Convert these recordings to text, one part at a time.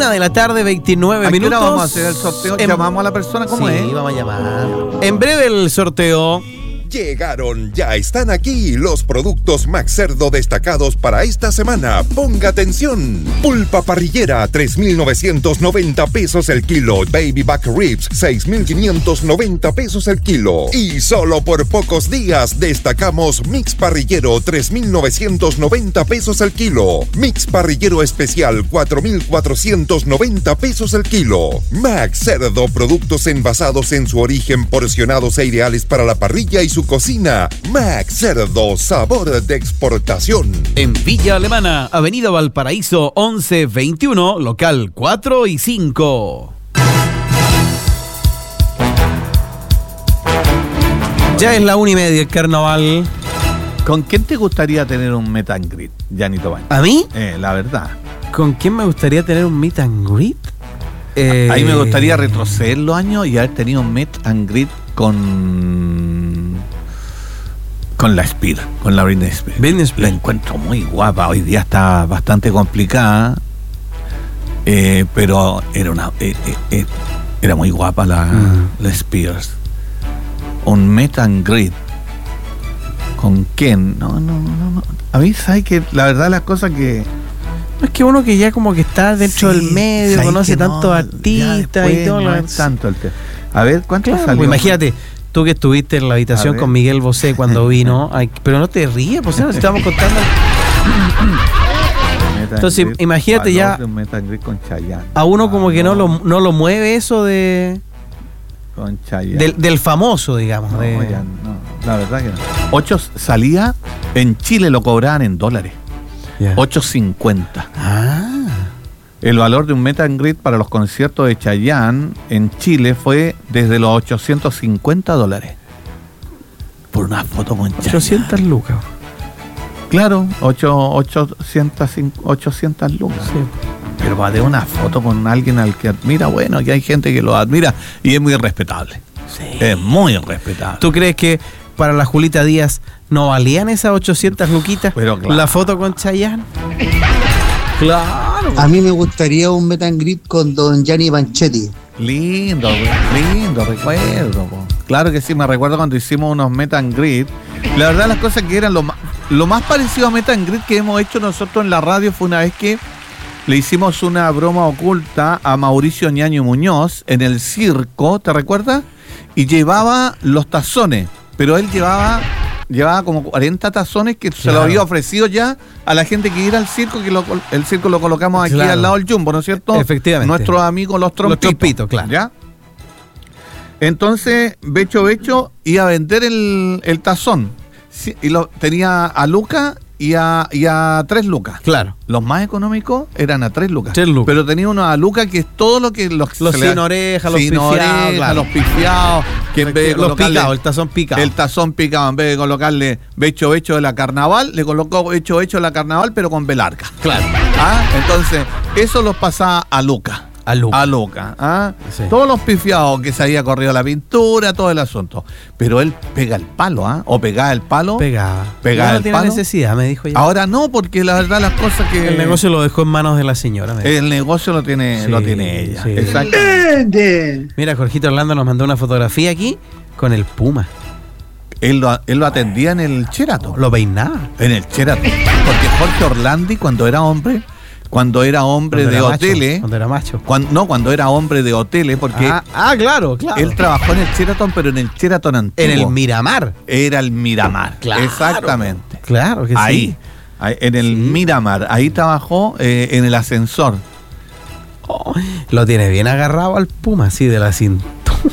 1:29 ¿A qué minutos. hora vamos a hacer el sorteo? ¿Llamamos a la persona? ¿Cómo es? Sí, vamos a llamar. En breve el sorteo. Llegaron, ya están aquí los productos Max Cerdo destacados para esta semana. Ponga atención. Pulpa parrillera, 3,990 pesos el kilo. Baby back ribs, 6,590 pesos el kilo. Y solo por pocos días destacamos Mix parrillero, 3,990 pesos el kilo. Mix parrillero especial, 4,490 pesos el kilo. Max Cerdo, productos envasados en su origen, porcionados e ideales para la parrilla y su cocina. Max Cerdo, sabor de exportación. En Villa Alemana, Avenida Valparaíso 1121, local 4 y 5. Ya es la 1:30 el carnaval. ¿Con quién te gustaría tener un meet and greet, Janito Baños? ¿A mí? La verdad. ¿Con quién me gustaría tener un meet and greet? Ahí me gustaría retroceder los años y haber tenido un meet and greet con la Spears, con la Britney Spears. La encuentro muy guapa. Hoy día está bastante complicada, pero era muy guapa la Spears. Un meet and greet. ¿Con quién? No. A mí, ¿sabes que la verdad las cosas que... Es que uno que ya como que está dentro del medio, conoce tantos artistas y todo. No es tanto el tema. A ver, ¿cuánto salió? Pues imagínate, tú que estuviste en la habitación con Miguel Bosé cuando vino, pero no te ríes, pues no, estamos contando. Entonces, imagínate ya a uno como que no lo mueve eso de... Con Chayanne. Del famoso, digamos. No, la verdad que no. 8 salía, en Chile lo cobraban en dólares. 8.50. El valor de un meet and greet para los conciertos de Chayanne en Chile fue desde los $850. Por una foto con Chayanne. 800 lucas. Claro, 800 lucas. Sí. Pero para tener una foto con alguien al que admira, bueno, que hay gente que lo admira y es muy respetable. Sí. Es muy respetable. ¿Tú crees que para la Julita Díaz no valían esas 800 luquitas? Pero claro. La foto con Chayanne. Claro. A mí me gustaría un meet and greet con don Gianni Vanchetti. Lindo recuerdo. Claro que sí, me recuerdo cuando hicimos unos meet and greet. La verdad, las cosas que eran lo más parecido a meet and greet que hemos hecho nosotros en la radio fue una vez que le hicimos una broma oculta a Mauricio Ñaño Muñoz en el circo, ¿te recuerdas? Y llevaba los tazones, pero él llevaba como 40 tazones que se lo había ofrecido ya a la gente que iba al circo, que el circo lo colocamos aquí al lado del Jumbo, ¿no es cierto? Efectivamente. Nuestros amigos los trompitos. Los trompitos, claro. ¿Ya? Entonces, Becho iba a vender el tazón. Sí, y lo tenía a Luca y a 3 lucas. Claro. Los más económicos eran a 3 lucas. 3 lucas. Pero tenía uno a Luca que es todo lo que... Los sin oreja, los pifiados. Claro. Los pifiados. Que en vez de los picados, el tazón picado. El tazón picado, en vez de colocarle Becho de la Carnaval, le colocó Becho de la Carnaval, pero con velarca. Claro. Entonces, eso los pasaba a Luca. A Luca. Sí. Todos los pifiados que se había corrido la pintura, todo el asunto. Pero él pega el palo, o pegaba el palo. Pegaba el tiene palo. Necesidad, me dijo ya. Ahora no, porque la verdad las cosas que... El negocio lo dejó en manos de la señora. El negocio lo tiene ella. Sí. Exacto. Mira, Jorgito Orlando nos mandó una fotografía aquí con el Puma. Él lo atendía en el Sheraton. Lo peinaba. En el Sheraton. Porque Jorge Orlandi, cuando era hombre de hoteles. Cuando era macho. Cuando era hombre de hoteles, porque. Claro. Él trabajó en el Sheraton, pero en el Sheraton antiguo. En el Miramar. Era el Miramar. Claro. Exactamente. Claro que ahí, en el Miramar. Ahí trabajó en el ascensor. Lo tiene bien agarrado al Puma, así de la cintura.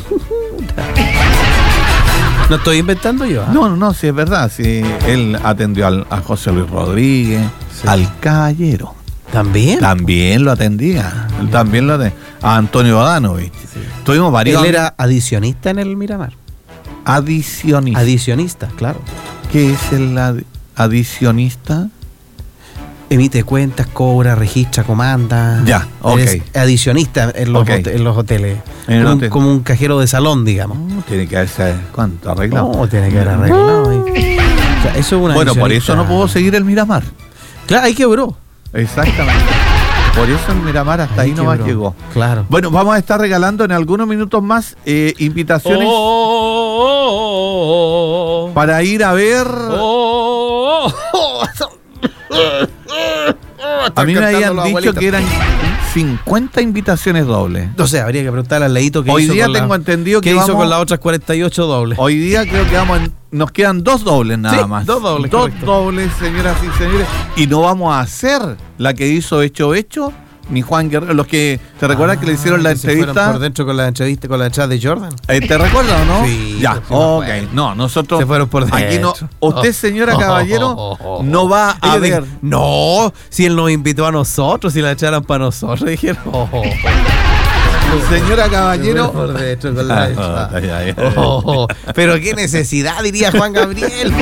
No estoy inventando yo. No, sí es verdad. Sí, él atendió a José Luis Rodríguez, al Caballero. También lo atendía. A Antonio Bodanovich. Sí. Tuvimos varios. Él era adicionista en el Miramar. Adicionista, claro. ¿Qué es el adicionista? Emite cuentas, cobra, registra, comanda. Ya, ok. Es adicionista en los hoteles. Como un cajero de salón, digamos. Tiene que haberse, ¿cuánto? ¿Arreglado? No, tiene que haber arreglado. O sea, eso es una por eso no pudo seguir el Miramar. Claro, ahí quebró. Exactamente. Por eso el Miramar hasta ahí nomás llegó. Claro. Bueno, vamos a estar regalando en algunos minutos más invitaciones para ir a ver. A mí me habían dicho que eran 50 invitaciones dobles. O sea, habría que preguntarle al Leito que hoy hizo día con tengo entendido que hizo vamos, con las otras 48 dobles. Hoy día creo que nos quedan 2 dobles nada más. 2 dobles. 2 dobles, señoras y señores. Y no vamos a hacer la que hizo Hecho, ni Juan Guerrero. Los que, ¿te recuerdas que le hicieron la entrevista? Por dentro con la entrevista con la entrada de Jordan. ¿Te recuerdas o no? Sí. Ya, ok. No, nosotros. Se fueron por dentro. Aquí no. Usted, señora Caballero, no va a ver. No, si él nos invitó a nosotros, si la echaran para nosotros, dijeron. Señora Caballero. Por dentro con la entrada. Pero qué necesidad, diría Juan Gabriel.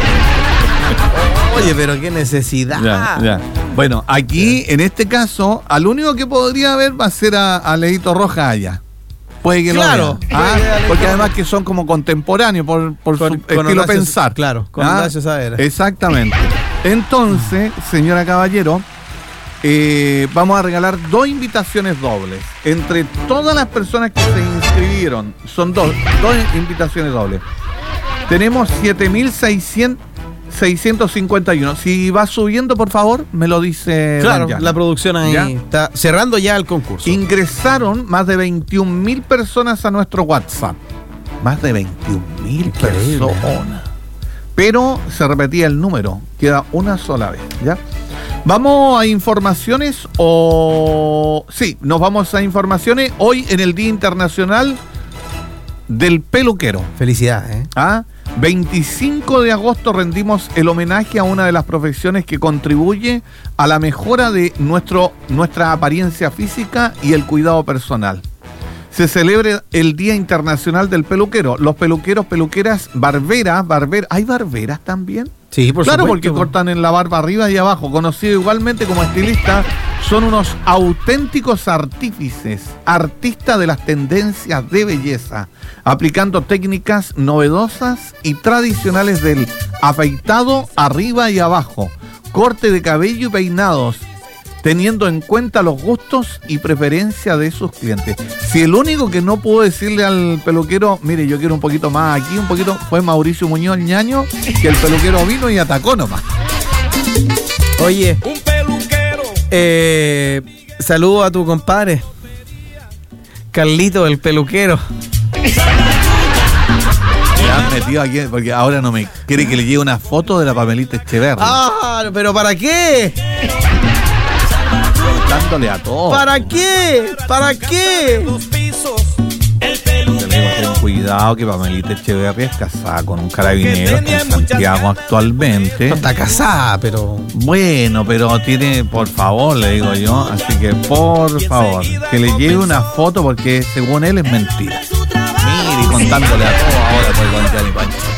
Oye, pero qué necesidad. Ya. Bueno, aquí, en este caso, al único que podría ver va a ser a Leito Rojas allá. Puede que claro, lo vea. Porque además que son como contemporáneos por su estilo pensar. Claro, con Horacio Saavedra. Exactamente. Entonces, señora Caballero, vamos a regalar 2 invitaciones dobles. Entre todas las personas que se inscribieron, son 2 invitaciones dobles. Tenemos 7.651. Si va subiendo, por favor, me lo dice. Claro, la producción ahí está cerrando ya el concurso. Ingresaron más de 21.000 personas a nuestro WhatsApp. Más de 21.000 personas. Pero se repetía el número. Queda una sola vez, ¿ya? ¿Vamos a informaciones o...? Sí, nos vamos a informaciones. Hoy en el Día Internacional del Peluquero. Felicidades, 25 de agosto rendimos el homenaje a una de las profesiones que contribuye a la mejora de nuestra apariencia física y el cuidado personal. Se celebra el Día Internacional del Peluquero. Los peluqueros, peluqueras, barberas. ¿Hay barberas también? Sí, por claro, supuesto. Porque cortan en la barba arriba y abajo. Conocido igualmente como estilistas, son unos auténticos artífices, artistas de las tendencias de belleza, aplicando técnicas novedosas y tradicionales del afeitado arriba y abajo, corte de cabello y peinados, teniendo en cuenta los gustos y preferencias de sus clientes. Si el único que no pudo decirle al peluquero, mire, yo quiero un poquito más aquí, un poquito, fue Mauricio Muñoz, el ñaño, que el peluquero vino y atacó nomás. Oye, un peluquero. Saludo a tu compadre, Carlito, el peluquero. Me han metido aquí porque ahora no me quiere que le lleve una foto de la Pamelita Echeverri. ¿Pero para qué? Dándole a todo. ¿Para qué? ¿Para qué? Ten cuidado que Pamelita Echeverri es casada con un carabinero en Santiago actualmente. No está casada, pero... Bueno, pero tiene, por favor, le digo yo, así que por favor, que le lleve una foto porque según él es mentira. Mire, contándole a todo ahora por Gianni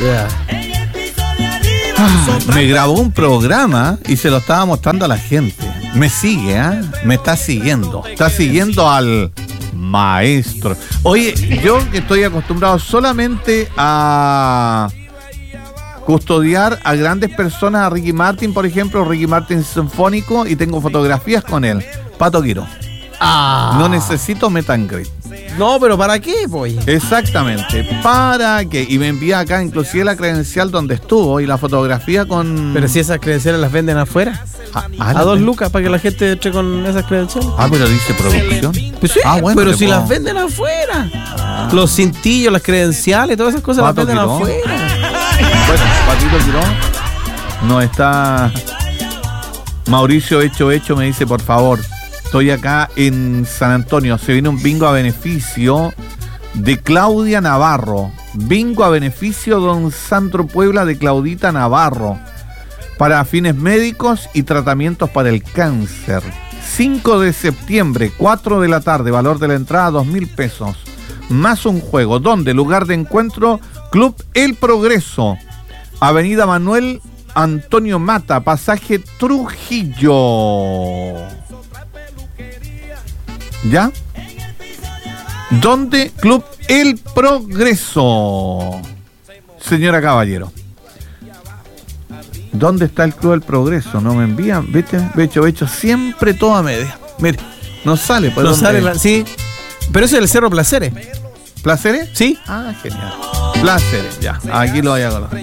Pancho. Me grabó un programa y se lo estaba mostrando a la gente. Me sigue, me está siguiendo. Está siguiendo al maestro. Oye, yo que estoy acostumbrado solamente a custodiar a grandes personas, a Ricky Martin, por ejemplo, Ricky Martin sinfónico, y tengo fotografías con él. Pato Quiro. No necesito meet and greet. No, pero ¿para qué, pues? Exactamente, ¿para qué? Y me envía acá inclusive la credencial donde estuvo y la fotografía con... Pero si esas credenciales las venden afuera. A 2 lucas para que la gente entre con esas credenciales. Pero dice producción. Pues sí, bueno, pero si las venden afuera. Los cintillos, las credenciales, todas esas cosas las venden afuera. Bueno, Patito Quirón no está... Mauricio Hecho me dice, por favor, estoy acá en San Antonio, se viene un bingo a beneficio de Claudia Navarro. Bingo a beneficio Don Sandro Puebla de Claudita Navarro, para fines médicos y tratamientos para el cáncer. 5 de septiembre, 4 de la tarde, valor de la entrada 2.000 pesos. Más un juego, donde lugar de encuentro, Club El Progreso, Avenida Manuel Antonio Mata, pasaje Trujillo. ¿Ya? ¿Dónde? Club El Progreso. Señora Caballero, ¿dónde está el Club El Progreso? No me envían, ¿viste? Becho, siempre todo a media. Mire, no sale. ¿Por No dónde? sale, sí. Pero ese es el Cerro Placeres. ¿Placeres? Sí. Ah, genial. Placeres, ya. Aquí lo voy a colocar.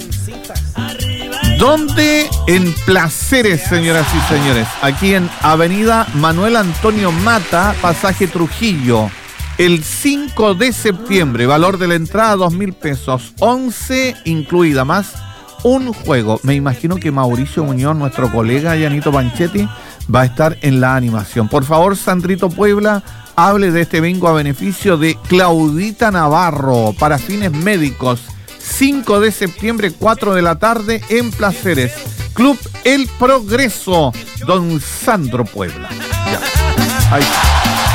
¿Dónde? En Placeres, señoras y señores. Aquí en Avenida Manuel Antonio Mata, pasaje Trujillo. El 5 de septiembre, valor de la entrada 2.000 pesos. 11 incluida, más un juego. Me imagino que Mauricio Muñoz, nuestro colega Yanito Panchetti, va a estar en la animación. Por favor, Sandrito Puebla, hable de este bingo a beneficio de Claudita Navarro para fines médicos. 5 de septiembre, 4 de la tarde en Placeres. Club El Progreso, don Sandro Puebla. Ya. Ahí está.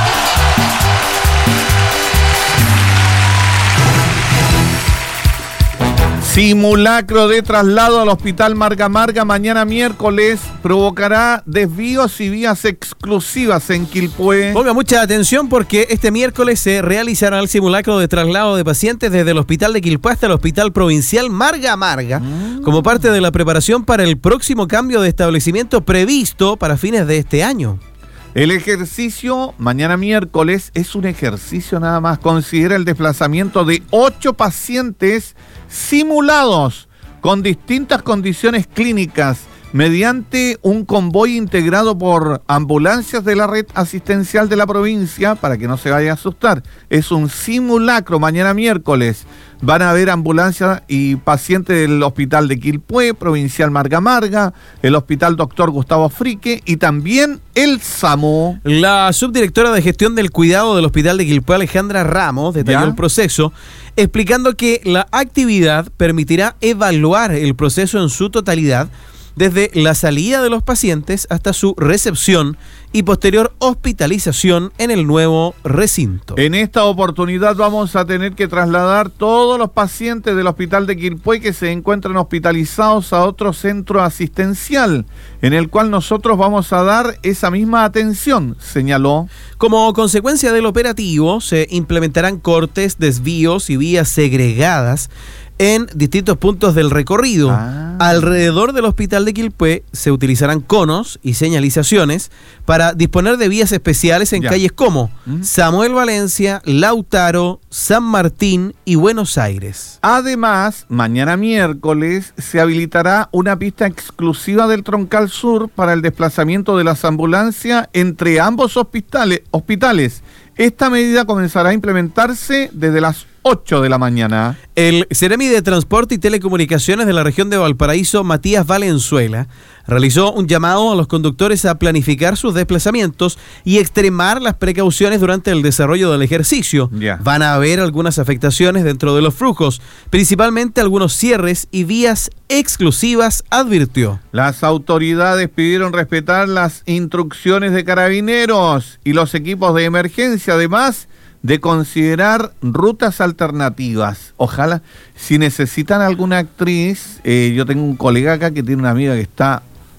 Simulacro de traslado al Hospital Marga Marga mañana miércoles provocará desvíos y vías exclusivas en Quilpué. Ponga mucha atención porque este miércoles se realizará el simulacro de traslado de pacientes desde el Hospital de Quilpué hasta el Hospital Provincial Marga Marga, como parte de la preparación para el próximo cambio de establecimiento previsto para fines de este año. El ejercicio, mañana miércoles, es un ejercicio nada más. Considera el desplazamiento de 8 pacientes simulados con distintas condiciones clínicas mediante un convoy integrado por ambulancias de la red asistencial de la provincia, para que no se vaya a asustar. Es un simulacro mañana miércoles. Van a haber ambulancias y pacientes del Hospital de Quilpué, Provincial Marga Marga, el Hospital Dr. Gustavo Frique y también el SAMU. La subdirectora de gestión del cuidado del Hospital de Quilpué, Alejandra Ramos, detalló el proceso, explicando que la actividad permitirá evaluar el proceso en su totalidad, desde la salida de los pacientes hasta su recepción y posterior hospitalización en el nuevo recinto. En esta oportunidad vamos a tener que trasladar todos los pacientes del Hospital de Quilpué que se encuentran hospitalizados a otro centro asistencial, en el cual nosotros vamos a dar esa misma atención, señaló. Como consecuencia del operativo, se implementarán cortes, desvíos y vías segregadas en distintos puntos del recorrido. Alrededor del Hospital de Quilpué se utilizarán conos y señalizaciones para disponer de vías especiales en calles como Samuel Valencia, Lautaro, San Martín y Buenos Aires. Además, mañana miércoles se habilitará una pista exclusiva del Troncal Sur para el desplazamiento de las ambulancias entre ambos hospitales. Esta medida comenzará a implementarse desde las 8 de la mañana. El Seremi de Transporte y Telecomunicaciones de la región de Valparaíso, Matías Valenzuela, realizó un llamado a los conductores a planificar sus desplazamientos y extremar las precauciones durante el desarrollo del ejercicio. Van a haber algunas afectaciones dentro de los flujos, principalmente algunos cierres y vías exclusivas, advirtió. Las autoridades pidieron respetar las instrucciones de carabineros y los equipos de emergencia, además de considerar rutas alternativas. Ojalá, si necesitan alguna actriz, yo tengo un colega acá que tiene una amiga que está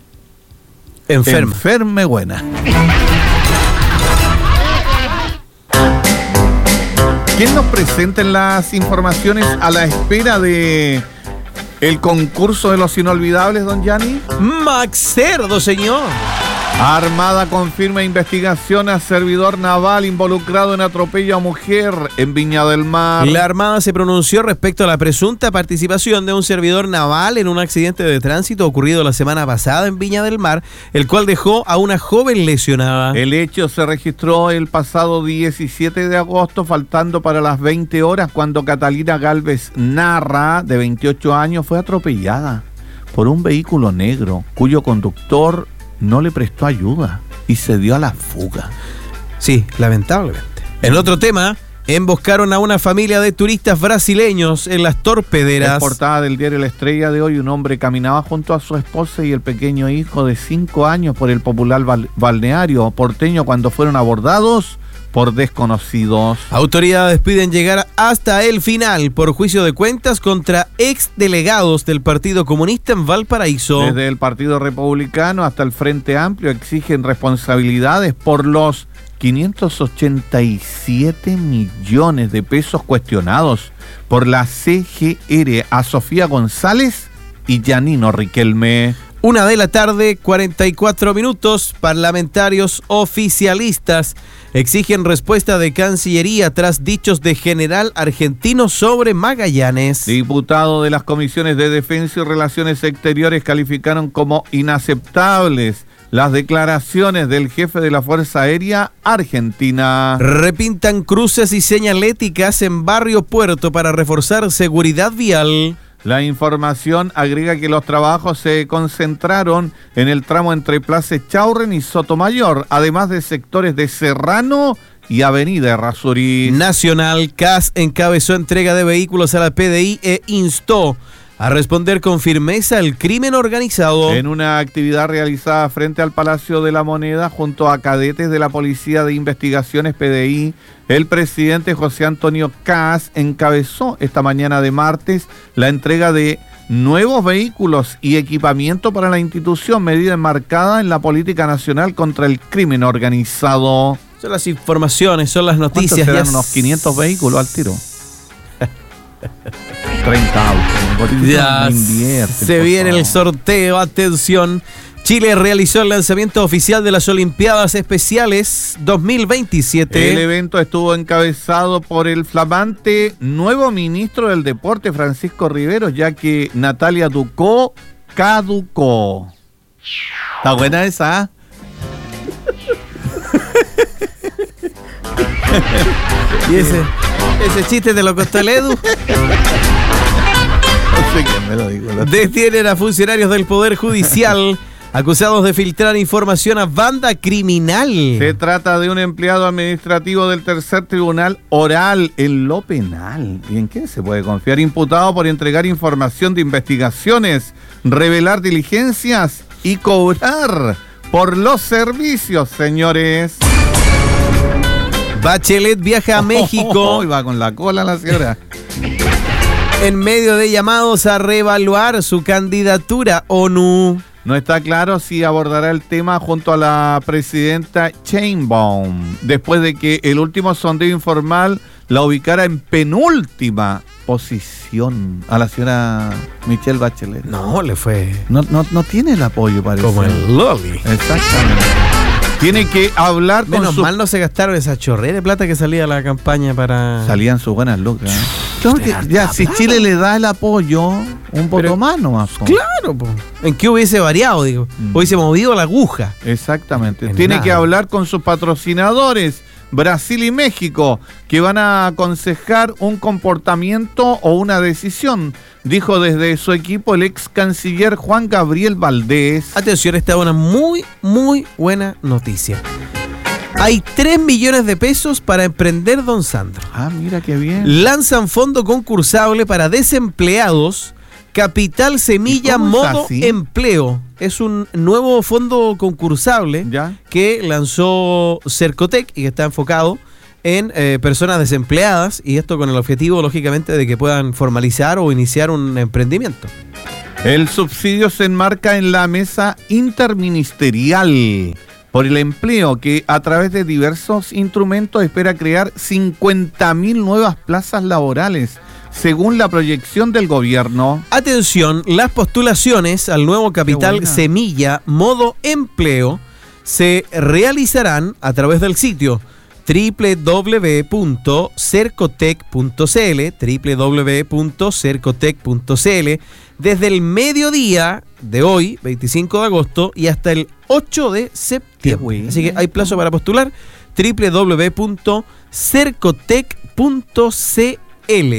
enferme buena. ¿Quién nos presenta las informaciones a la espera de el concurso de los inolvidables, don Yanni? Max Cerdo, señor. Armada confirma investigación a servidor naval involucrado en atropello a mujer en Viña del Mar. La Armada se pronunció respecto a la presunta participación de un servidor naval en un accidente de tránsito ocurrido la semana pasada en Viña del Mar, el cual dejó a una joven lesionada. El hecho se registró el pasado 17 de agosto, faltando para las 20 horas, cuando Catalina Galvez Narra, de 28 años, fue atropellada por un vehículo negro, cuyo conductor no le prestó ayuda y se dio a la fuga. Sí, lamentablemente. En otro tema, emboscaron a una familia de turistas brasileños en las Torpederas. En portada del diario La Estrella de hoy, un hombre caminaba junto a su esposa y el pequeño hijo de 5 años por el popular balneario porteño cuando fueron abordados por desconocidos. Autoridades piden llegar hasta el final por juicio de cuentas contra exdelegados del Partido Comunista en Valparaíso. Desde el Partido Republicano hasta el Frente Amplio exigen responsabilidades por los 587 millones de pesos cuestionados por la CGR a Sofía González y Yanino Riquelme. 1:44 p.m. Parlamentarios oficialistas exigen respuesta de Cancillería tras dichos de general argentino sobre Magallanes. Diputados de las comisiones de Defensa y Relaciones Exteriores calificaron como inaceptables las declaraciones del jefe de la Fuerza Aérea Argentina. Repintan cruces y señaléticas en Barrio Puerto para reforzar seguridad vial. La información agrega que los trabajos se concentraron en el tramo entre Plaza Echaurren y Sotomayor, además de sectores de Serrano y Avenida Errázuriz. Nacional, CAS encabezó entrega de vehículos a la PDI e instó a responder con firmeza el crimen organizado. En una actividad realizada frente al Palacio de la Moneda junto a cadetes de la Policía de Investigaciones PDI, el presidente José Antonio Kast encabezó esta mañana de martes la entrega de nuevos vehículos y equipamiento para la institución, medida enmarcada en la política nacional contra el crimen organizado. Son las informaciones, son las noticias. ¿Cuántos serán? Unos 500 vehículos al tiro. 30 autos. Ya se viene el sorteo, atención. Chile realizó el lanzamiento oficial de las Olimpiadas Especiales 2027. El evento estuvo encabezado por el flamante nuevo ministro del Deporte, Francisco Riveros, ya que Natalia Ducó caducó. ¿Está buena esa? ¿Y ese chiste te lo costó el Edu? No sé quién me lo dijo. Detienen a funcionarios del Poder Judicial acusados de filtrar información a banda criminal. Se trata de un empleado administrativo del Tercer Tribunal Oral en lo penal. ¿Y en qué se puede confiar? Imputado por entregar información de investigaciones, revelar diligencias y cobrar por los servicios, señores. Bachelet viaja a México. Y va con la cola la señora. En medio de llamados a reevaluar su candidatura ONU. No está claro si abordará el tema junto a la presidenta Sheinbaum, después de que el último sondeo informal la ubicara en penúltima posición a la señora Michelle Bachelet. No, le fue. No tiene el apoyo, parece. Como el Loli. Exactamente. Tiene que hablar con Menos mal no se gastaron esa chorrera de plata que salía a la campaña para... Salían sus buenas lucas. Ya, si Chile le da el apoyo, un poco más nomás. Claro, po. ¿En qué hubiese variado? Digo, hubiese movido la aguja. Exactamente. En Tiene nada. que hablar con sus patrocinadores, Brasil y México, que van a aconsejar un comportamiento o una decisión, dijo desde su equipo el ex canciller Juan Gabriel Valdés. Atención, esta es una muy, muy buena noticia. Hay 3 millones de pesos para emprender, don Sandro. Ah, mira qué bien. Lanzan fondo concursable para desempleados, Capital Semilla Modo Empleo. Es un nuevo fondo concursable ¿Ya? que lanzó Cercotec y que está enfocado en personas desempleadas, y esto con el objetivo, lógicamente, de que puedan formalizar o iniciar un emprendimiento. El subsidio se enmarca en la mesa interministerial por el empleo, que a través de diversos instrumentos espera crear 50.000 nuevas plazas laborales, según la proyección del gobierno. Atención, las postulaciones al nuevo Capital Semilla Modo Empleo se realizarán a través del sitio www.cercotec.cl desde el mediodía de hoy, 25 de agosto, y hasta el 8 de septiembre. Así que hay plazo para postular, www.cercotec.cl.